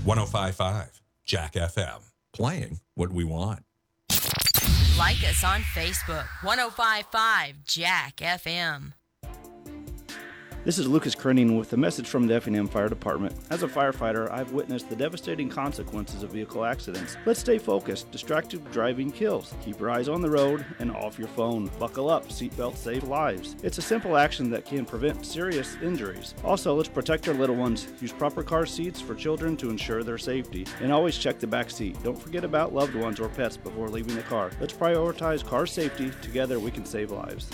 105.5 Jack FM. Playing what we want. Like us on Facebook, 105.5 Jack FM. This is Lucas Krenning with a message from the Effingham Fire Department. As a firefighter, I've witnessed the devastating consequences of vehicle accidents. Let's stay focused. Distracted driving kills. Keep your eyes on the road and off your phone. Buckle up. Seatbelts save lives. It's a simple action that can prevent serious injuries. Also, let's protect our little ones. Use proper car seats for children to ensure their safety. And always check the back seat. Don't forget about loved ones or pets before leaving the car. Let's prioritize car safety. Together we can save lives.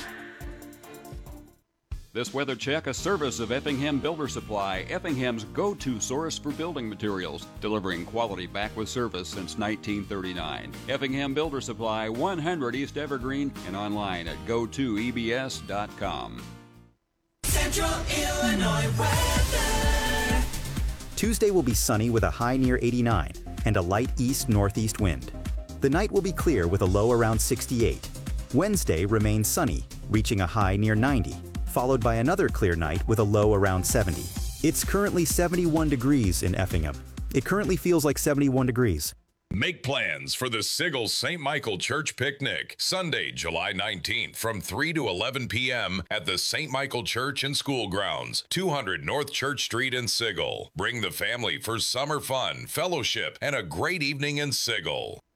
This weather check, a service of Effingham Builder Supply, Effingham's go-to source for building materials, delivering quality back with service since 1939. Effingham Builder Supply, 100 East Evergreen, and online at go2ebs.com. Central Illinois weather. Tuesday will be sunny with a high near 89 and a light east-northeast wind. The night will be clear with a low around 68. Wednesday remains sunny, reaching a high near 90. Followed by another clear night with a low around 70. It's currently 71 degrees in Effingham. It currently feels like 71 degrees. Make plans for the Siggles St. Michael Church Picnic, Sunday, July 19th from 3 to 11 p.m. at the St. Michael Church and School Grounds, 200 North Church Street in Sigel. Bring the family for summer fun, fellowship, and a great evening in Sigel.